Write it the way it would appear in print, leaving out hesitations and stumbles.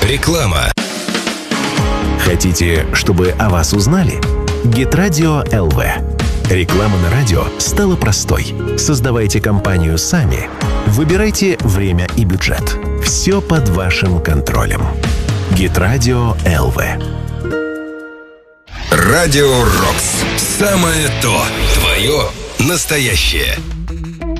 Реклама. Хотите, чтобы о вас узнали? Гитрадио ЛВ. Реклама на радио стала простой. Создавайте компанию сами. Выбирайте время и бюджет. Все под вашим контролем. Гитрадио ЛВ. Радио Рокс. Самое то. Твое настоящее.